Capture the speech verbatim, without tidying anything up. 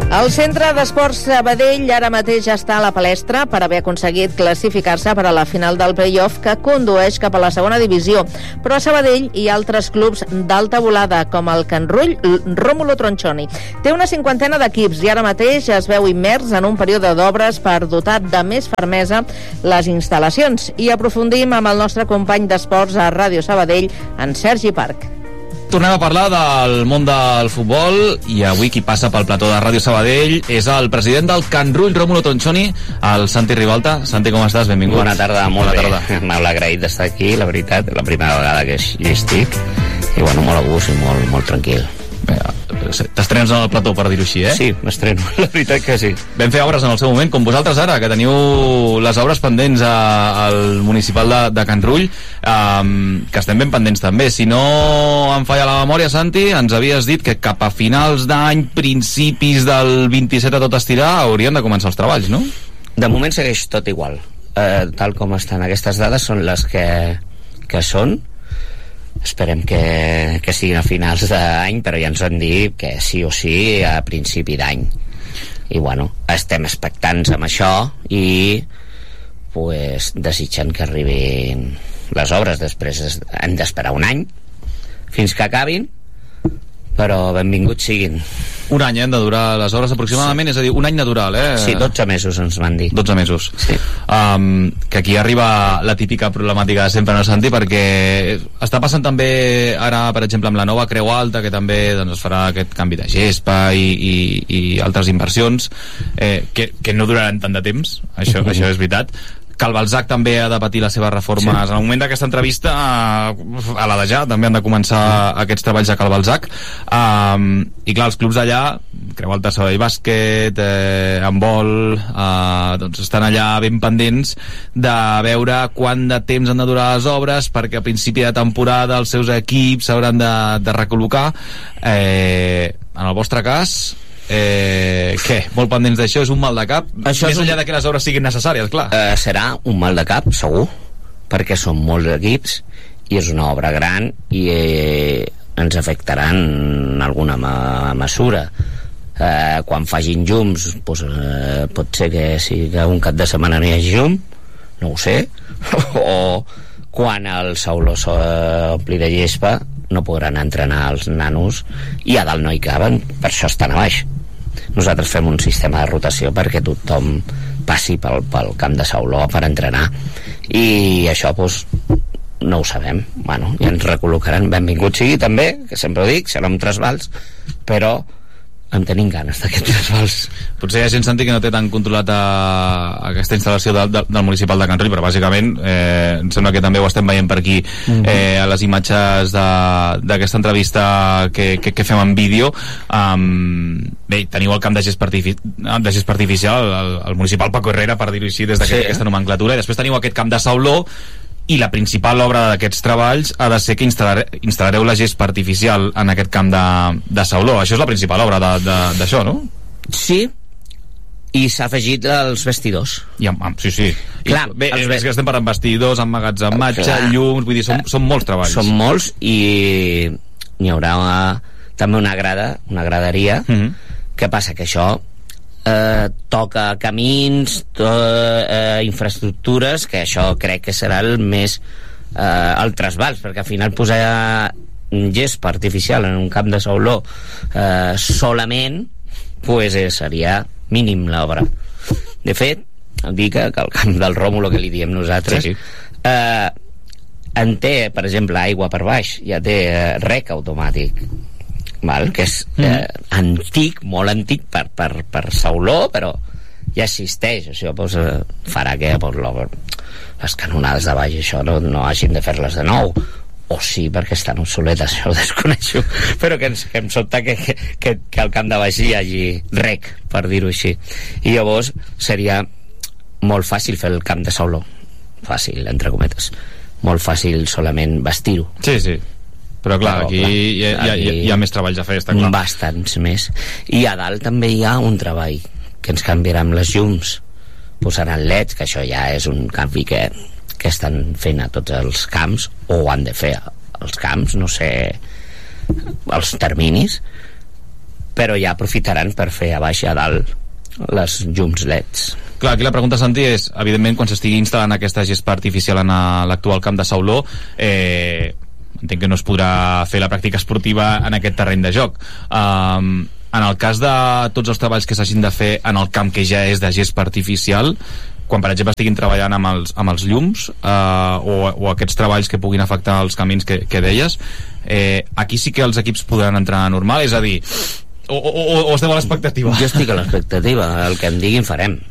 El Centre d'Esports Sabadell ara mateix està a la palestra per haver aconseguit classificar-se per a la final del play-off que condueix cap a la segona divisió. Però a Sabadell hi ha altres clubs d'alta volada, com el Can Rull Rómulo Tronchoni. Té una cinquantena d'equips i ara mateix es veu immers en un període d'obres per dotar de més fermesa les instal·lacions. I aprofundim amb el nostre company d'esports a Ràdio Sabadell, en Sergi Parc. Tornem a parlar del món del futbol i avui qui passa pel plató de Ràdio Sabadell és el president del Can Rull Rómulo Tronchoni, el Santi Ribalta. Santi, com estàs? Benvingut. Bona tarda, molt Bona bé. Tarda. Molt agraït d'estar aquí, la veritat, la primera vegada que hi estic i bueno, molt a gust i molt, molt tranquil. Bé, t'estrenes en el plató, per dir-ho així, eh? Sí, m'estreno, la veritat que sí. Vam fer obres en el seu moment, com vosaltres ara, que teniu les obres pendents a, al municipal de, de Can Rull, um, que estem ben pendents també. Si no em falla la memòria, Santi, ens havies dit que cap a finals d'any, principis del vint-i-set a tot estirar, haurien de començar els treballs, no? De moment segueix tot igual. Eh, tal com estan aquestes dades són les que, que són. Esperem que, que siguin a finals d'any, però ja ens han dit que sí o sí a principi d'any. I bueno, estem expectants amb això i pues, desitjant que arribin les obres. Després hem d'esperar un any fins que acabin, però benvinguts siguin. Un any, eh, han de durar les obres aproximadament, sí. És a dir, un any natural, eh? Sí, dotze mesos ens van dir. dotze mesos. Sí. Um, que aquí arriba la típica problemàtica de sempre, no, Santi? Perquè està passant també ara, per exemple, amb la nova Creu Alta, que també doncs, es farà aquest canvi de gespa i, i, i altres inversions, eh, que, que no duraran tant de temps, això, mm-hmm. això és veritat. Cal Balzac també ha de patir les seves reformes. Sí. En el moment d'aquesta entrevista, a la de ja, també han de començar aquests treballs a Cal Balzac. Um, I clar, els clubs d'allà, Creu Alta, Sabadell Bàsquet, eh, Handbol, eh, doncs estan allà ben pendents de veure quant de temps han de durar les obres, perquè a principi de temporada els seus equips s'hauran de, de recol·locar. Eh, en el vostre cas... Eh, què? Molt pendents d'això? És un mal de cap? Això més enllà un... de que les obres siguin necessàries, clar. Eh, serà un mal de cap, segur, perquè són molts equips i és una obra gran i eh, ens afectarà en alguna ma- mesura. Eh, quan facin llums, doncs, eh, pot ser que si un cap de setmana no hi hagi llum, no ho sé, o quan el Sauló s'ompli de gespa no podran entrenar els nanos i a dalt no hi caben, per això estan a baix. Nosaltres fem un sistema de rotació perquè tothom passi pel, pel camp de Sauló per entrenar i això doncs no ho sabem. Bueno, ja ens recol·locaran, benvingut sigui també, que sempre ho dic, serà un trasbals, però en tenim ganes d'aquests trasbals. Potser hi ha gent, Santi, que no té tan controlat a, a aquesta instal·lació de, de, del municipal de Can Rull, però bàsicament eh, em sembla que també ho estem veient per aquí, mm-hmm. eh, a les imatges d'aquesta entrevista que, que, que fem en vídeo. Um, bé, teniu el camp de gespa, artifici de gespa artificial, el, el municipal Paco Herrera, per dir-ho així, des d'aquesta sí, eh? nomenclatura, i després teniu aquest camp de Sauló, i la principal obra d'aquests treballs ha de ser que instal·lare, instal·lareu la gespa artificial en aquest camp de, de Sauló. Això és la principal obra d'això, no? Sí, i s'ha afegit els vestidors. I, sí, sí. Clar, I, bé, és que estem parlant vestidors, emmagatzematge, llums, vull dir, són, són molts treballs. Són molts i n'hi haurà una, també una grada, una graderia. Mm-hmm. Què passa? Que això Eh, toca camins, to, eh, infraestructures, que això crec que serà el més eh, el trasbals, perquè al final posar gespa artificial en un camp de Sauló eh, solament pues, eh, seria mínim l'obra. De fet, dic que el camp del Rómulo, que li diem nosaltres, sí, sí. Eh, en té, per exemple, aigua per baix, ja té eh, rec automàtic, val? Que és eh, mm. antic, molt antic per, per, per Sauló, però ja existeix. Això pues, eh, farà que pues, les canonades de baix això no, no hagin de fer-les de nou, o sí, perquè estan obsoletes, això ho desconeixo, però que, ens, que em sobta que, que, que al camp de baix hi hagi rec, per dir-ho així, i llavors seria molt fàcil fer el camp de Sauló, fàcil, entre cometes, molt fàcil solament vestir-ho. Sí, sí. Però clar, aquí, clar, hi, ha, aquí hi, ha, hi ha més treballs a fer, està clar. Bastants més. I a dalt també hi ha un treball que ens canviaran les llums, posaran leds, que això ja és un canvi que, que estan fent a tots els camps, o han de fer als camps, no sé els terminis, però ja aprofitaran per fer a baix i a dalt les llums leds. Clar, aquí la pregunta, Santi, és, evidentment, quan s'estigui instal·lant aquesta gespa artificial en l'actual camp de Sauló, eh, entenc que no es podrà fer la pràctica esportiva en aquest terreny de joc. Um, en el cas de tots els treballs que s'hagin de fer en el camp que ja és de gespa artificial, quan per exemple estiguin treballant amb els, amb els llums eh, o, o aquests treballs que puguin afectar els camins que, que deies, eh, aquí sí que els equips podran entrar normal, és a dir, o, o, o esteu a l'expectativa? Jo estic a l'expectativa, el que em diguin farem.